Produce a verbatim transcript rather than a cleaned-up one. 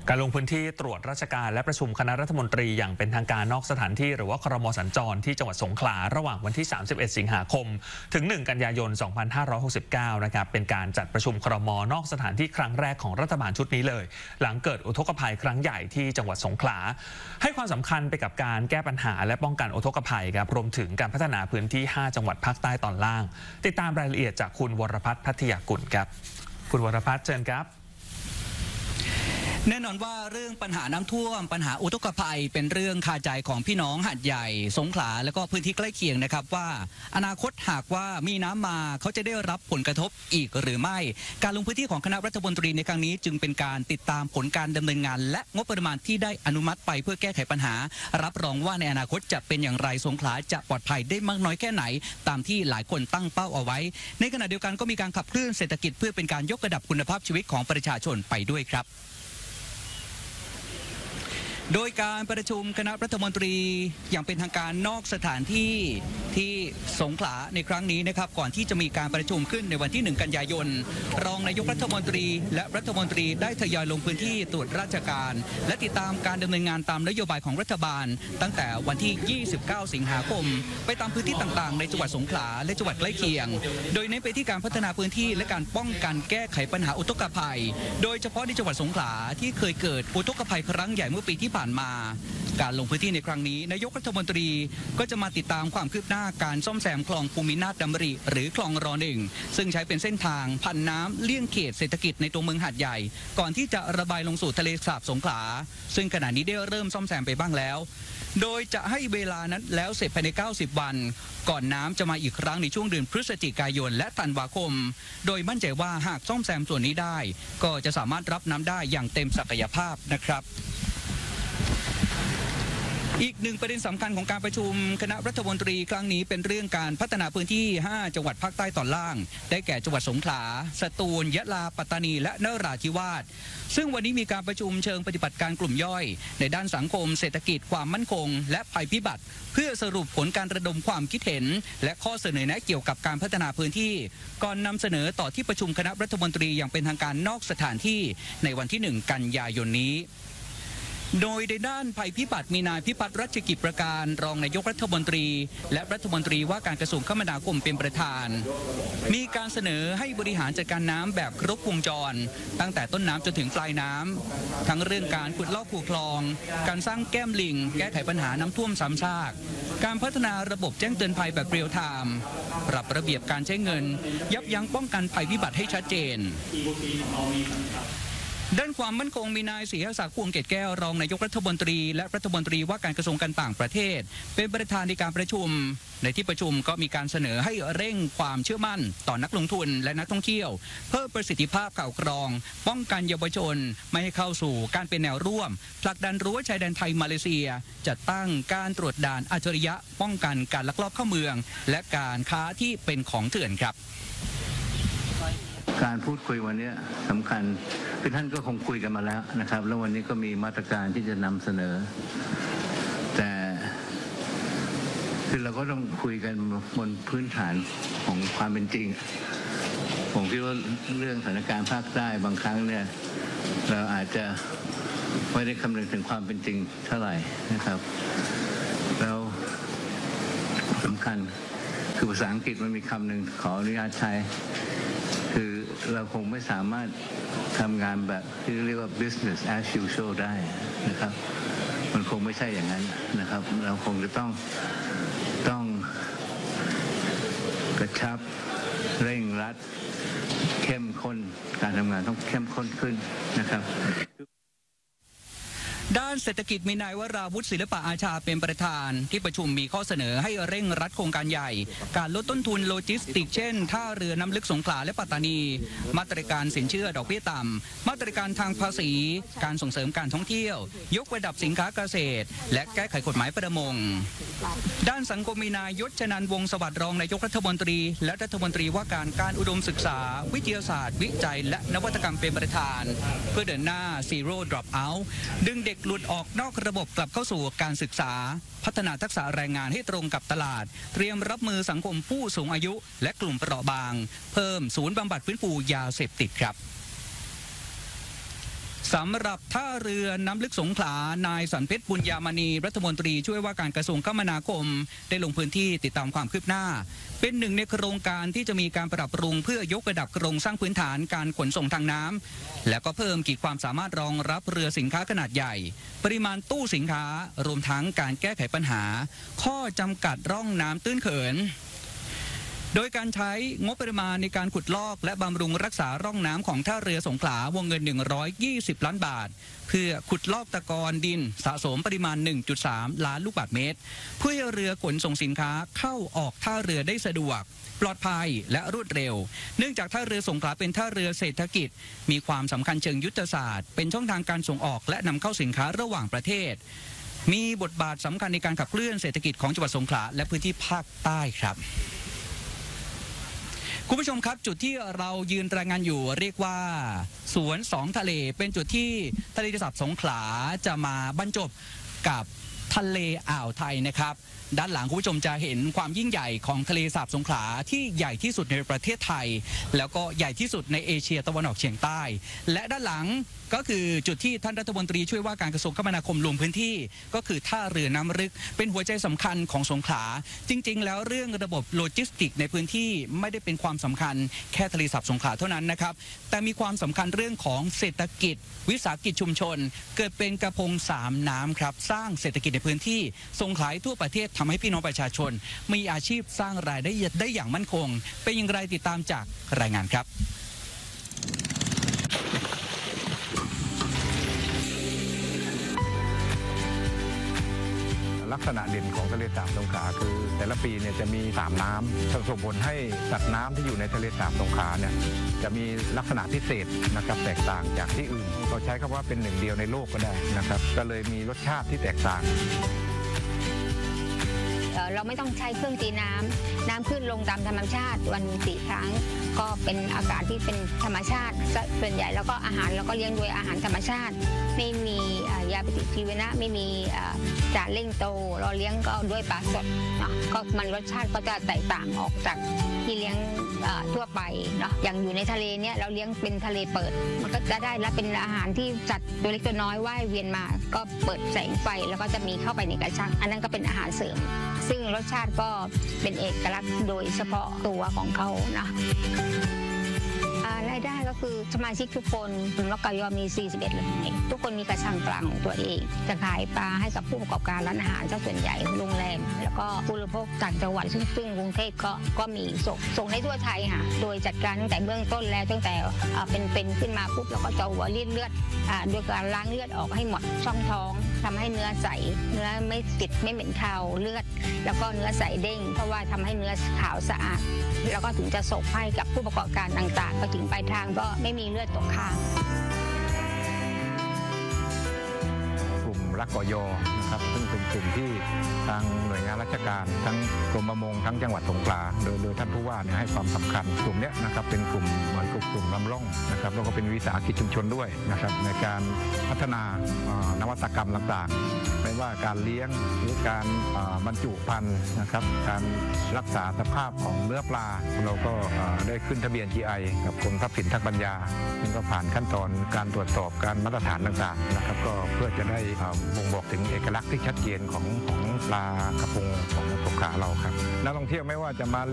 การลงพื้นที่ตรวจราชการและประชุมคณะรัฐมนตรีอย่างเป็นทางการนอกสถานที่หรือว่าครม.สัญจรที่จังหวัดสงขลาระหว่างวันที่สามสิบเอ็ดสิงหาคมถึงหนึ่งกันยายนสองพันห้าร้อยหกสิบเก้านะครับเป็นการจัดประชุมครม.นอกสถานที่ครั้งแรกของรัฐบาลชุดนี้เลยหลังเกิดอุทกภัยครั้งใหญ่ที่จังหวัดสงขลาให้ความสำคัญไปกับการแก้ปัญหาและป้องกันอุทกภัยครับรวมถึงการพัฒนาพื้นที่ห้าจังหวัดภาคใต้ตอนล่างติดตามรายละเอียดจากคุณวรพัฒน์พัทยากุลครับคุณวรพัฒน์เชิญครับแน่นอนว่าเรื่องปัญหาน้ำท่วมปัญหาอุทกภัยเป็นเรื่องคาใจของพี่น้องหาดใหญ่สงขลาและก็พื้นที่ใกล้เคียงนะครับว่าอนาคตหากว่ามีน้ำมาเขาจะได้รับผลกระทบอีกหรือไม่การลงพื้นที่ของคณะรัฐมนตรีในครั้งนี้จึงเป็นการติดตามผลการดำเนินงานและงบประมาณที่ได้อนุมัติไปเพื่อแก้ไขปัญหารับรองว่าในอนาคตจะเป็นอย่างไรสงขลาจะปลอดภัยได้มากน้อยแค่ไหนตามที่หลายคนตั้งเป้าเอาไว้ในขณะเดียวกันก็มีการขับเคลื่อนเศรษฐกิจเพื่อเป็นการยกระดับคุณภาพชีวิตของประชาชนไปด้วยครับโดยการประชุมคณะรัฐมนตรีอย่างเป็นทางการนอกสถานที่ที่สงขลาในครั้งนี้นะครับก่อนที่จะมีการประชุมขึ้นในวันที่หนึ่งกันยายนรองนายกรัฐมนตรีและรัฐมนตรีได้ทยอยลงพื้นที่ตรวจราชการและติดตามการดำเนินงานตามนโยบายของรัฐบาลตั้งแต่วันที่ยี่สิบเก้าสิงหาคมไปตามพื้นที่ต่างๆในจังหวัดสงขลาและจังหวัดใกล้เคียงโดยเน้นไปที่การพัฒนาพื้นที่และการป้องกันแก้ไขปัญหาอุทกภัยโดยเฉพาะในจังหวัดสงขลาที่เคยเกิดอุทกภัยครั้งใหญ่เมื่อปีที่ผ่านมาการลงพื้นที่ในครั้งนี้นายกรัฐมนตรีก็จะมาติดตามความคืบหน้าการซ่อมแซมคลองภูมินาถดำริหรือคลองรอหนึ่งซึ่งใช้เป็นเส้นทางผ่านน้ำเลี่ยงเขตเศรษฐกิจในตัวเมืองหาดใหญ่ก่อนที่จะระบายลงสู่ทะเลสาบสงขลาซึ่งขณะนี้ได้เริ่มซ่อมแซมไปบ้างแล้วโดยจะให้เวลานั้นแล้วเสร็จภายในเก้าสิบวันก่อนน้ำจะมาอีกครั้งในช่วงเดือนพฤศจิกายนและธันวาคมโดยมั่นใจว่าหากซ่อมแซมส่วนนี้ได้ก็จะสามารถรับน้ำได้อย่างเต็มศักยภาพนะครับอีกหนึ่งประเด็นสำคัญของการประชุมคณะรัฐมนตรีครั้งนี้เป็นเรื่องการพัฒนาพื้นที่ห้าจังหวัดภาคใต้ตอนล่างได้แก่จังหวัดสงขลาสตูลยะลาปัตตานีและนราธิวาสซึ่งวันนี้มีการประชุมเชิงปฏิบัติการกลุ่มย่อยในด้านสังคมเศรษฐกิจความมั่นคงและภัยพิบัติเพื่อสรุปผลการระดมความคิดเห็นและข้อเสนอแนะเกี่ยวกับการพัฒนาพื้นที่ก่อนนำเสนอต่อที่ประชุมคณะรัฐมนตรีอย่างเป็นทางการนอกสถานที่ในวันที่หนึ่งกันยายนนี้โดยในด้านภัยพิบัติมีนายพิพัฒน์รัชกิจประการรองนายกรัฐมนตรีและรัฐมนตรีว่าการกระทรวงคมนาคมเป็นประธานมีการเสนอให้บริหารจัดการน้ำแบบครบวงจรตั้งแต่ต้นน้ำจนถึงปลายน้ำทั้งเรื่องการขุดลอกคูคลองการสร้างแก้มลิงแก้ไขปัญหาน้ำท่วมซ้ำซากการพัฒนาระบบแจ้งเตือนภัยแบบเรียลไทม์ปรับระเบียบการใช้เงินยับยั้งป้องกันภัยพิบัติให้ชัดเจนด้านความมั่นคงมีนายศรีหศักดิ์พวงเกตแก้วรองนายกรัฐมนตรีและรัฐมนตรีว่าการกระทรวงการต่างประเทศเป็นประธานในการประชุมในที่ประชุมก็มีการเสนอให้เร่งความเชื่อมั่นต่อนักลงทุนและนักท่องเที่ยวเพิ่มประสิทธิภาพข่าวกรองป้องกันเยาวชนไม่ให้เข้าสู่การเป็นแนวร่วมผลักดันรั้วชายแดนไทยมาเลเซียจัดตั้งการตรวจด่านอัจฉริยะป้องกันการลักลอบเข้าเมืองและการค้าที่เป็นของเถื่อนครับการพูดคุยวันนี้สำคัญคือท่านก็คงคุยกันมาแล้วนะครับแล้ววันนี้ก็มีมาตรการที่จะนำเสนอแต่คือเราก็ต้องคุยกันบนพื้นฐานของความเป็นจริงผมคิดว่าเรื่องสถานการณ์ภาคใต้บางครั้งเนี่ยเราอาจจะไม่ได้คำนึงถึงความเป็นจริงเท่าไหร่นะครับแล้วสำคัญคือภาษาอังกฤษมันมีคำหนึ่งขออนุญาตใช้คือเราคงไม่สามารถทำงานแบบที่เรียกว่า business as usual ได้นะครับมันคงไม่ใช่อย่างนั้นนะครับเราคงจะต้องต้องกระชับเร่งรัดเข้มข้นการทำงานต้องเข้มข้นขึ้นนะครับด้านเศรษฐกิจมีนายวราวุฒิศิลปะอาชาเป็นประธานที่ประชุมมีข้อเสนอให้เร่งรัดโครงการใหญ่การลดต้นทุนโลจิสติกเช่นท่าเรือน้ำลึกสงขลาและปัตตานีมาตรการสินเชื่อดอกเบี้ยต่ำมาตรการทางภาษีการส่งเสริมการท่องเที่ยวยกระดับสินค้าเกษตรและแก้ไขกฎหมายประมงด้านสังคมมีนายยศชนันท์วงศ์สวัสดิ์รองนายกรัฐมนตรีและรัฐมนตรีว่าการการอุดมศึกษาวิทยาศาสตร์วิจัยและนวัตกรรมเป็นประธานเพื่อเดินหน้า Zero Drop Out ดึงเด็กหลุดออกนอกระบบกลับเข้าสู่การศึกษาพัฒนาทักษะแรงงานให้ตรงกับตลาดเตรียมรับมือสังคมผู้สูงอายุและกลุ่มเปราะบางเพิ่มศูนย์บำบัดฟื้นฟูยาเสพติดครับ สสำหรับท่าเรือน้ำลึกสงขลานายสันเพชรบุญญามณีรัฐมนตรีช่วยว่าการกระทรวงคมนาคมได้ลงพื้นที่ติดตามความคืบหน้าเป็นหนึ่งในโครงการที่จะมีการปรับปรุงเพื่อยกระดับโครงสร้างพื้นฐานการขนส่งทางน้ำและก็เพิ่มขีดความสามารถรองรับเรือสินค้าขนาดใหญ่ปริมาณตู้สินค้ารวมทั้งการแก้ไขปัญหาข้อจำกัดร่องน้ำตื้นเขินโดยการใช้งบประมาณในการขุดลอกและบำรุงรักษาร่องน้ำของท่าเรือสงขลาวงเงินหนึ่งร้อยยี่สิบล้านบาทเพื่อขุดลอกตะกอนดินสะสมปริมาณ หนึ่งจุดสาม ล้านลูกบาศก์เมตรเพื่อให้เรือขนส่งสินค้าเข้าออกท่าเรือได้สะดวกปลอดภัยและรวดเร็วเนื่องจากท่าเรือสงขลาเป็นท่าเรือเศรษฐกิจมีความสำคัญเชิงยุทธศาสตร์เป็นช่องทางการส่งออกและนำเข้าสินค้าระหว่างประเทศมีบทบาทสำคัญในการขับเคลื่อนเศรษฐกิจของจังหวัดสงขลาและพื้นที่ภาคใต้ครับคุณผู้ชมครับจุดที่เรายืนรายงานอยู่เรียกว่าสวนสองทะเลเป็นจุดที่ทะเลสาบสงขลาจะมาบรรจบกับทะเลอ่าวไทยนะครับด้านหลังคุณผู้ชมจะเห็นความยิ่งใหญ่ของทะเลสาบสงขลาที่ใหญ่ที่สุดในประเทศไทยแล้วก็ใหญ่ที่สุดในเอเชียตะวันออกเฉียงใต้และด้านหลังก็คือจุดที่ท่านรัฐมนตรีช่วยว่าการกระทรวงคมนาคมลงพื้นที่ก็คือท่าเรือน้ำลึกเป็นหัวใจสำคัญของสงขลาจริงๆแล้วเรื่องระบบโลจิสติกในพื้นที่ไม่ได้เป็นความสำคัญแค่ทะเลสาบสงขลาเท่านั้นนะครับแต่มีความสำคัญเรื่องของเศรษฐกิจวิสาหกิจชุมชนเกิดเป็นกระพงสามน้ำครับสร้างเศรษฐกิจในพื้นที่ส่งขายทั่วประเทศทำให้พี่น้องประชาชนมีอาชีพสร้างรายได้ได้อย่างมั่นคงเป็นอย่างไรติดตามจากรายงานครับลักษณะเด่นของทะเลสาบสงขลาคือแต่ละปีเนี่ยจะมีสามน้ำส่งผลให้สัตว์น้ำที่อยู่ในทะเลสาบสงขลาเนี่ยจะมีลักษณะพิเศษนะครับแตกต่างจากที่อื่นเราใช้คำว่าเป็นหนึ่งเดียวในโลกก็ได้นะครับก็เลยมีรสชาติที่แตกต่างเราไม่ต้องใช้เครื่องตีน้ำน้ำขึ้นลงตามธรรมชาติวันสี่ครั้งก็เป็นอากาศที่เป็นธรรมชาติส่วนใหญ่แล้วก็อาหารเราก็เลี้ยงโดยอาหารธรรมชาติไม่มียาปฏิชีวนะไม่มีสารเร่งโตเราเลี้ยงก็ด้วยปลาสดเนาะก็มันรสชาติก็จะแตกต่างออกจากที่เลี้ยงทั่วไปเนาะอย่างอยู่ในทะเลเนี่ยเราเลี้ยงเป็นทะเลเปิดมันก็จะได้และเป็นอาหารที่จัดตัวเล็กตัวน้อยว่ายเวียนมาก็เปิดแสงไฟแล้วก็จะมีเข้าไปในกระชังอันนั้นก็เป็นอาหารเสริมซึ่งรสชาติก็เป็นเอกลักษณ์โดยเฉพาะตัวของเขานะรายได้ก็คือสมาชิกทุกคนนกกระยอมีสี่สิบเอ็ดเลยทุกคนมีกระชังปลาของตัวเองจะขายปลาให้กับผู้ประกอบการร้านอาหารซะส่วนใหญ่โรงแรมแล้วก็ผู้บริโภคต่างจังหวัดซึ่งซึ่งกรุงเทพก็ก็มีส่งส่งให้ทั่วไทยค่ะโดยจัดการตั้งแต่เบื้องต้นแล้วตั้งแต่เป็นเป็นขึ้นมาปุ๊บแล้วก็จะหัวรีดเลือดโดยการล้างเลือดออกให้หมดช่องท้องทำให้เนื้อใสเนื้อไม่ติดไม่เหม็นคาวเลือดแล้วก็เนื้อใสเด้งเพราะว่าทำให้เนื้อขาวสะอาดแล้วก็ถึงจะส่งให้กับผู้ประกอบการต่างๆไปถึงปลายทางก็ไม่มีเลือดตกค้างกลุ่มรักกยนะครับซึ่งเป็นกลุ่มที่ทางหน่วยงานราชการทั้งกรมประมงทั้งจังหวัดสงขลาโดยโดยท่านผู้ว่าเนี่ยให้ความสำคัญกลุ่มนี้นะครับเป็นกลุ่มเหมือนกลุ่มลำล่องนะครับแล้วก็เป็นวิสาหกิจชุมชนด้วยนะครับในการพัฒนานวัตกรรมต่างๆไม่ว่าการเลี้ยงหรือการบรรจุภัณฑ์นะครับการรักษาสภาพของเนื้อปลาเราก็ได้ขึ้นทะเบียน จี ไอ กับกรมทรัพย์สินทางปัญญาซึ่งก็ผ่านขั้นตอนการตรวจสอบการมาตรฐานต่างๆนะครับก็เพื่อจะได้บ่งบอกถึงเอกลักษณ์ที่ชัดเจนของของปลากระพงของสงขลาเราครับนักท่องเที่ยวไม่ว่าจะมา